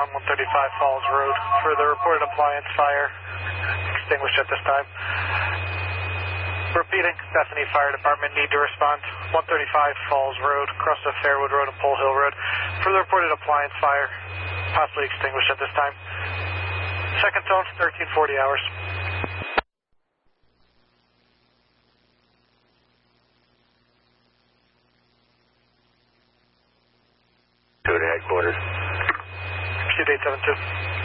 tone 135 Falls Road. For the reported appliance fire, extinguished at this time. Repeating, Bethany Fire Department need to respond. 135 Falls Road, across of Fairwood Road and Pole Hill Road. For the reported appliance fire, possibly extinguished at this time. Second tone, 1340 hours. Go to headquarters. Proceed 872.